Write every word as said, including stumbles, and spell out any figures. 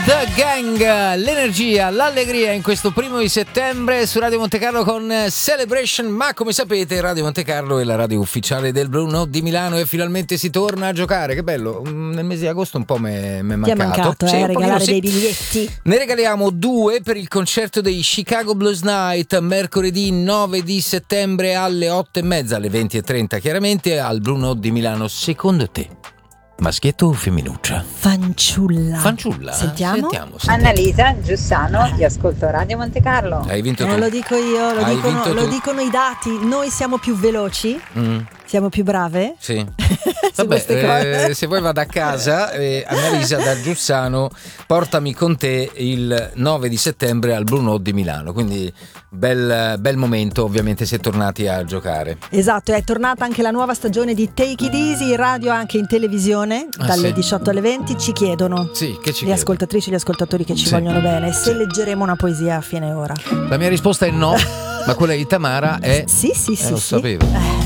The Gang, l'energia, l'allegria in questo primo di settembre su Radio Monte Carlo con Celebration. Ma come sapete Radio Monte Carlo è la radio ufficiale del Blue Note di Milano e finalmente si torna a giocare. Che bello, nel mese di agosto un po' mi è mancato. Ti è mancato, sì, eh, regalare sì. dei biglietti. Ne regaliamo due per il concerto dei Chicago Blues Night mercoledì nove di settembre alle otto e mezza, alle venti e trenta chiaramente al Blue Note di Milano. Secondo te maschietto o femminuccia? Fanciulla. Fanciulla? Sentiamo. Sentiamo, sentiamo. Annalisa Giussano, io ascolto Radio Monte Carlo. Hai vinto Non tu. lo dico io, lo, Hai dicono, vinto lo tu. dicono i dati. Noi siamo più veloci, Mm, siamo più brave. sì. Su queste Vabbè, cose. eh, se vuoi vado a casa, eh, Annalisa da Giussano, portami con te il nove di settembre al Blue Note di Milano. Quindi bel, bel momento, ovviamente, se tornati a giocare. Esatto, è tornata anche la nuova stagione di Take It Easy in radio, anche in televisione, Ah, dalle sì? diciotto alle venti. Ci chiedono, Sì, che ci le chiedono? ascoltatrici e gli ascoltatori che ci Sì. vogliono bene, se Sì. leggeremo una poesia a fine ora. La mia risposta è no, ma quella di Tamara è... Sì, sì, Eh, sì, lo sì. sapevo. Eh.